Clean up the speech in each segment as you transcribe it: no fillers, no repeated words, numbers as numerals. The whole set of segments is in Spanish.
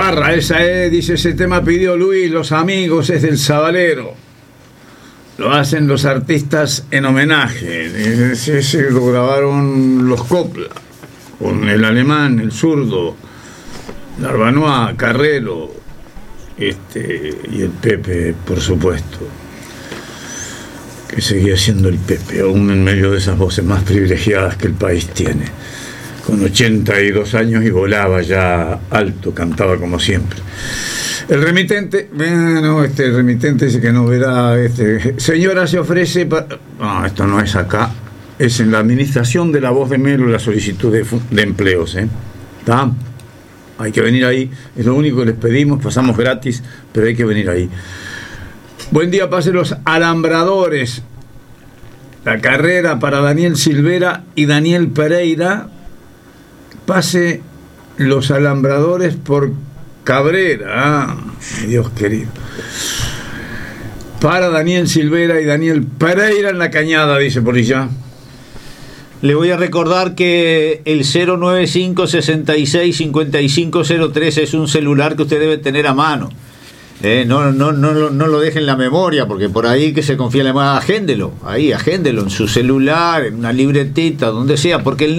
Barra, esa es, dice, ese tema pidió Luis, Los Amigos, es del Sabalero. Lo hacen los artistas en homenaje. Ese lo grabaron los Copla, con el alemán, el zurdo, Larbanois, Carrero, y el Pepe, por supuesto, que seguía siendo el Pepe, aún en medio de esas voces más privilegiadas que el país tiene. Con 82 años y volaba ya alto, cantaba como siempre. El remitente, el remitente dice que no verá. Señora, se ofrece no, esto no es acá, es en la administración de La Voz de Melo, la solicitud de empleos, ¿está? Hay que venir ahí, es lo único que les pedimos, pasamos gratis, pero hay que venir ahí. Buen día, pase los alambradores. La carrera para Daniel Silvera y Daniel Pereira. Pase los alambradores por Cabrera. Mi Dios querido. Para Daniel Silvera y Daniel Pereira en la Cañada, dice por allá. Le voy a recordar que el 095-66-5503 es un celular que usted debe tener a mano. No lo deje en la memoria, porque por ahí que se confía en la memoria, agéndelo en su celular, en una libretita, donde sea, porque el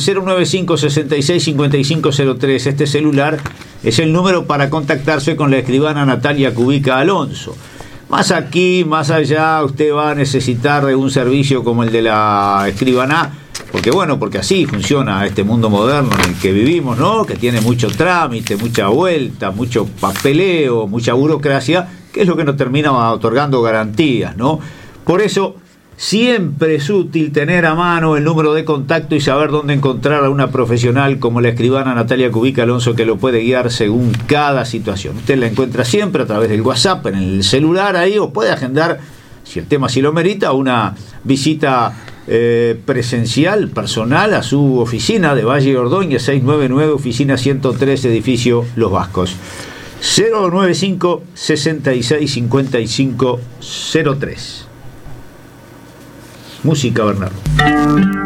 095-66-5503, este celular es el número para contactarse con la escribana Natalia Cubica Alonso. Más aquí, más allá, usted va a necesitar de un servicio como el de la escribana, porque así funciona este mundo moderno en el que vivimos, ¿no? Que tiene mucho trámite, mucha vuelta, mucho papeleo, mucha burocracia, que es lo que nos termina otorgando garantías, ¿no? Por eso siempre es útil tener a mano el número de contacto y saber dónde encontrar a una profesional como la escribana Natalia Cubica Alonso, que lo puede guiar según cada situación. Usted la encuentra siempre a través del WhatsApp, en el celular ahí, o puede agendar, si el tema sí lo merita, una visita presencial, personal, a su oficina de Valle Ordóñez 699, oficina 103, edificio Los Vascos. 095-66-5503. Música, Bernardo.